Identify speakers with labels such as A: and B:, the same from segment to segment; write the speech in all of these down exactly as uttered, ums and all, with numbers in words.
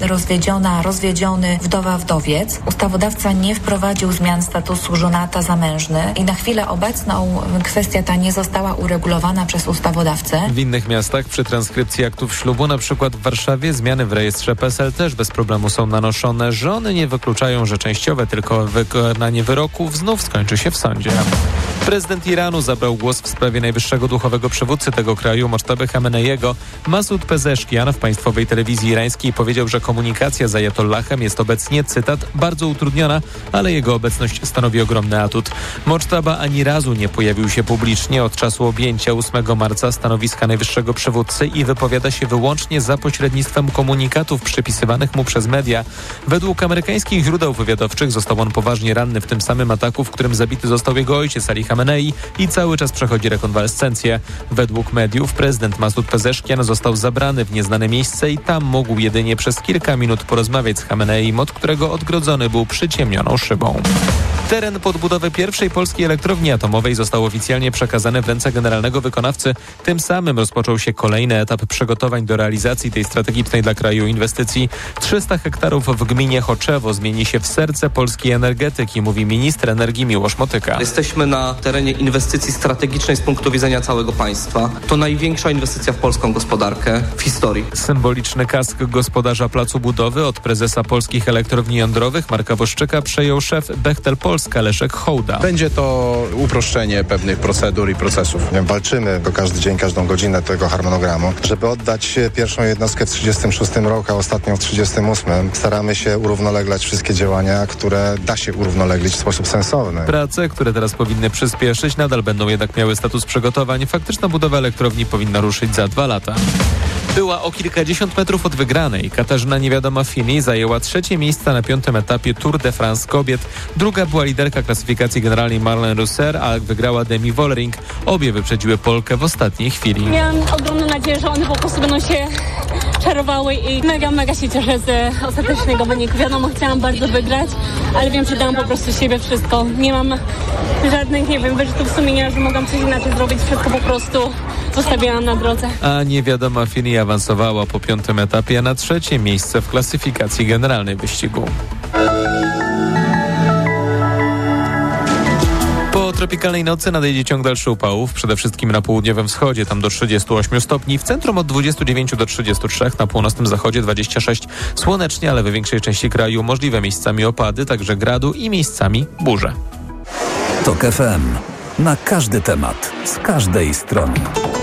A: rozwiedziona, rozwiedziony, wdowa, wdowiec. Ustawodawca nie wprowadził zmian statusu żonata, zamężny i na chwilę obecną kwestia ta nie została uregulowana przez ustawodawcę.
B: W innych miastach przy transkrypcji aktów ślubu, na przykład w Warszawie, zmiany w rejestrze P E S E L też bez problemu są nanoszone. Żony nie wykluczają, że częściowe tylko wykonanie wyroków znów skończy się w sądzie. Prezydent Iranu zabrał głos w sprawie najwyższego duchowego przywódcy tego kraju, Mojtaby Chameneiego. Masud Pezeszkian w państwowej telewizji irańskiej powiedział, że komunikacja z ajatollahem jest obecnie, cytat, bardzo utrudniona, ale jego obecność stanowi ogromny atut. Mojtaba ani razu nie pojawił się publicznie od czasu objęcia ósmego marca stanowiska najwyższego przywódcy i wypowiada się wyłącznie za pośrednictwem komunikatów przypisywanych mu przez media. Według amerykańskich źródeł wywiadowczych został on poważnie ranny w tym samym ataku, w którym zabity został jego ojciec Ali Khamenei i cały czas przechodzi rekonwalescencję. Według mediów prezydent Masud Pezeszkian został zabrany w nieznane miejsce i tam mógł jedynie przez kilka minut porozmawiać z Khameneim, od którego odgrodzony był przyciemnioną szybą. Teren pod budowę pierwszej polskiej elektrowni atomowej został oficjalnie przekazany w ręce generalnego wykonawcy. Tym samym rozpoczął się kolejny etap przygotowań do realizacji tej strategicznej dla kraju inwestycji. trzysta hektarów w gminie Choczewo zmieni się w serce polskiej energetyki, mówi minister energii Miłosz Motyka.
C: Jesteśmy na terenie inwestycji strategicznej z punktu widzenia całego państwa. To największa inwestycja w polską gospodarkę w historii.
B: Symboliczny kask gospodarza placu budowy od prezesa Polskich Elektrowni Jądrowych Marka Woszczyka przejął szef Bechtel Polska Leszek Hołda.
D: Będzie to uproszczenie pewnych procedur i procesów.
E: Walczymy do każdy dzień, każdą godzinę tego harmonogramu, żeby oddać pierwszą jednostkę w trzydziestym szóstym roku, a ostatnią w trzydziestym ósmym. Staramy się urównoleglać wszystkie działania, które da się urównoleglić w sposób sensowny.
B: Prace, które teraz powinny przyspieszyć, nadal będą jednak miały status przygotowań. Faktyczna budowa elektrowni powinna ruszyć za dwa lata. Była o kilkadziesiąt metrów od wygranej. Katarzyna Niewiadoma Fini zajęła trzecie miejsce na piątym etapie Tour de France kobiet. Druga była liderka klasyfikacji generalnej Marlene Reusser, a wygrała Demi Wollering. Obie wyprzedziły Polkę w ostatniej chwili.
F: Miałam ogromną nadzieję, że one po prostu będą się czarowały i mega, mega się cieszę z ostatecznego wyniku. Wiadomo, chciałam bardzo wygrać, ale wiem, że dałam po prostu siebie wszystko. Nie mam żadnych, nie wiem, wyrzutów sumienia, że mogłam coś inaczej zrobić. Wszystko po prostu zostawiałam na drodze.
B: A Niewiadoma Fini awansowała po piątym etapie na trzecie miejsce w klasyfikacji generalnej wyścigu. Po tropikalnej nocy nadejdzie ciąg dalszy upałów, przede wszystkim na południowym wschodzie, tam do trzydziestu ośmiu stopni, w centrum od dwudziestu dziewięciu do trzydziestu trzech, na północnym zachodzie dwadzieścia sześć. Słonecznie, ale we większej części kraju możliwe miejscami opady, także gradu i miejscami burze.
G: Tok F M. Na każdy temat, z każdej strony.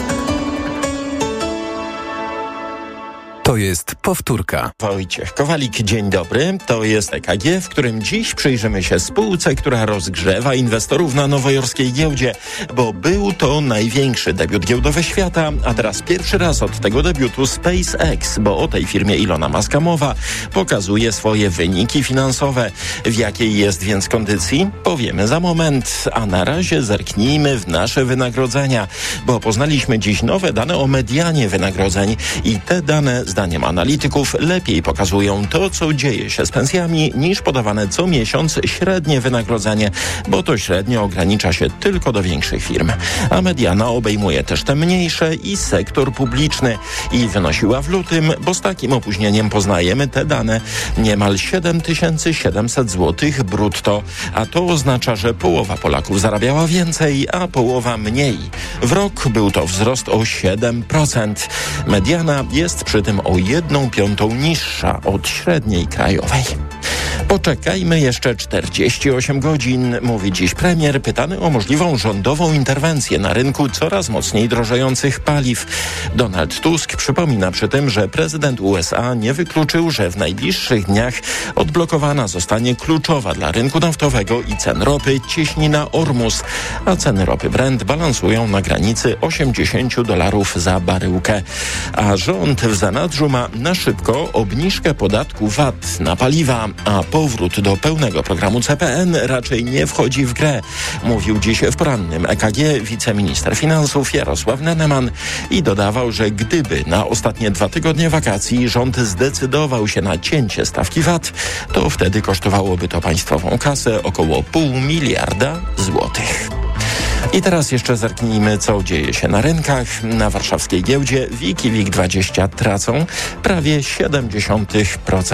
G: To jest powtórka.
H: Wojciech Kowalik, dzień dobry. To jest E K G, w którym dziś przyjrzymy się spółce, która rozgrzewa inwestorów na nowojorskiej giełdzie, bo był to największy debiut giełdowy świata, a teraz pierwszy raz od tego debiutu SpaceX, bo o tej firmie Ilona Muska mowa, pokazuje swoje wyniki finansowe. W jakiej jest więc kondycji? Powiemy za moment, a na razie zerknijmy w nasze wynagrodzenia, bo poznaliśmy dziś nowe dane o medianie wynagrodzeń i te dane zdaniem analityków lepiej pokazują to, co dzieje się z pensjami, niż podawane co miesiąc średnie wynagrodzenie, bo to średnio ogranicza się tylko do większych firm. A mediana obejmuje też te mniejsze i sektor publiczny i wynosiła w lutym, bo z takim opóźnieniem poznajemy te dane, niemal siedem tysięcy siedemset złotych brutto, a to oznacza, że połowa Polaków zarabiała więcej, a połowa mniej. W rok był to wzrost o siedem procent. Mediana jest przy tym o jedną piątą niższa od średniej krajowej. Poczekajmy jeszcze czterdzieści osiem godzin, mówi dziś premier, pytany o możliwą rządową interwencję na rynku coraz mocniej drożejących paliw. Donald Tusk przypomina przy tym, że prezydent U S A nie wykluczył, że w najbliższych dniach odblokowana zostanie kluczowa dla rynku naftowego i cen ropy cieśnina Ormus, a ceny ropy Brent balansują na granicy osiemdziesiąt dolarów za baryłkę. A rząd w zanadrzu ma na szybko obniżkę podatku V A T na paliwa, a powrót do pełnego programu C P N raczej nie wchodzi w grę, mówił dziś w porannym E K G wiceminister finansów Jarosław Neneman i dodawał, że gdyby na ostatnie dwa tygodnie wakacji rząd zdecydował się na cięcie stawki V A T, to wtedy kosztowałoby to państwową kasę około pół miliarda złotych. I teraz jeszcze zerknijmy, co dzieje się na rynkach. Na warszawskiej giełdzie WIG i WIG dwadzieścia tracą prawie siedemdziesiąt procent.